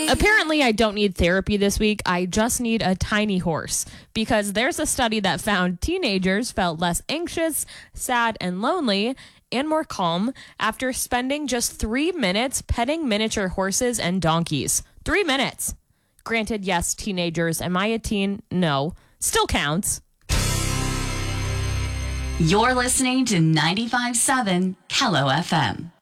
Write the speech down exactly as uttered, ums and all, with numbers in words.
Apparently, I don't need therapy this week. I just need a tiny horse, because there's a study that found teenagers felt less anxious, sad, and lonely, and more calm after spending just three minutes petting miniature horses and donkeys. Three minutes. Granted, yes, teenagers. Am I a teen? No. Still counts. You're listening to ninety-five point seven Kello F M.